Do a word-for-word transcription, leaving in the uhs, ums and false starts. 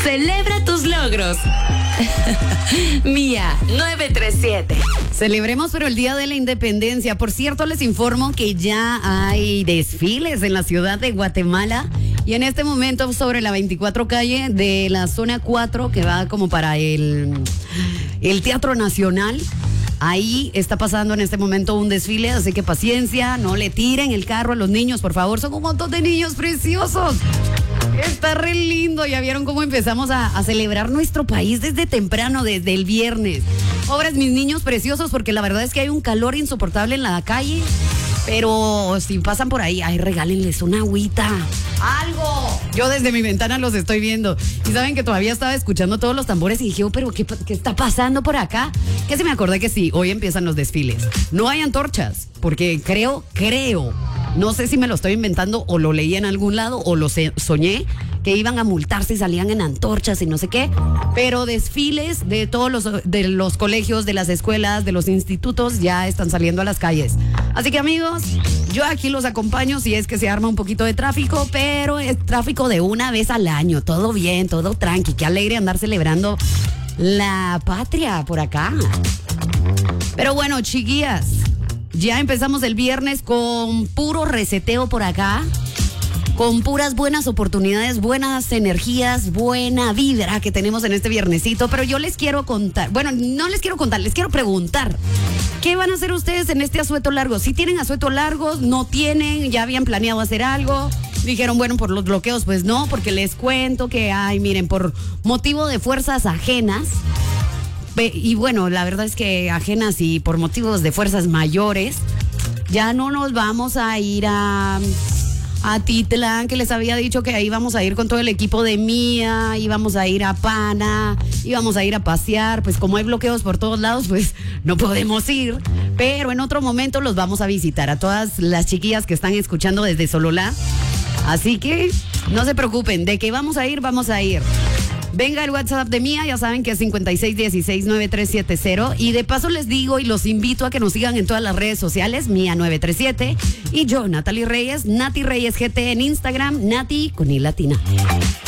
Celebra tus logros. Mía nueve tres siete. Celebremos pero el Día de la Independencia. Por cierto, les informo que ya hay desfiles en la ciudad de Guatemala. Y en este momento sobre la veinticuatro calle de la zona cuatro, que va como para el, el Teatro Nacional. Ahí está pasando en este momento un desfile, así que paciencia, no le tiren el carro a los niños, por favor. Son un montón de niños preciosos. Está re lindo. Ya vieron cómo empezamos a, a celebrar nuestro país desde temprano, desde el viernes. Pobres mis niños preciosos, porque la verdad es que hay un calor insoportable en la calle. Pero si pasan por ahí, ay, regálenles una agüita, algo. Yo desde mi ventana los estoy viendo. Y saben que todavía estaba escuchando todos los tambores y dije, oh, pero ¿qué, qué está pasando por acá? Que se me acordé que sí, hoy empiezan los desfiles. No hay antorchas, porque creo, creo, no sé si me lo estoy inventando o lo leí en algún lado o lo soñé, que iban a multar si salían en antorchas y no sé qué, pero desfiles de todos los, de los colegios, de las escuelas, de los institutos ya están saliendo a las calles. Así que amigos, yo aquí los acompaño si es que se arma un poquito de tráfico, pero es tráfico de una vez al año, todo bien, todo tranqui, qué alegre andar celebrando la patria por acá. Pero bueno, chiquillas, ya empezamos el viernes con puro reseteo por acá. Con puras buenas oportunidades, buenas energías, buena vibra que tenemos en este viernesito. Pero yo les quiero contar, bueno, no les quiero contar, les quiero preguntar. ¿Qué van a hacer ustedes en este asueto largo? Si tienen asueto largos, no tienen, ya habían planeado hacer algo. Dijeron, bueno, por los bloqueos, pues no, porque les cuento que, ay, miren, por motivo de fuerzas ajenas. Y bueno, la verdad es que ajenas y por motivos de fuerzas mayores, ya no nos vamos a ir a... a Titlán, que les había dicho que ahí vamos a ir con todo el equipo de Mía, íbamos a ir a Pana, íbamos a ir a pasear. Pues como hay bloqueos por todos lados, pues no podemos ir, pero en otro momento los vamos a visitar a todas las chiquillas que están escuchando desde Sololá. Así que no se preocupen, de que vamos a ir, vamos a ir. Venga el WhatsApp de Mía, ya saben que es cincuenta y seis dieciséis noventa y tres setenta. Y de paso les digo y los invito a que nos sigan en todas las redes sociales, Mía nueve tres siete. Y yo, Natalie Reyes, Nati Reyes G T en Instagram, Nati con I latina.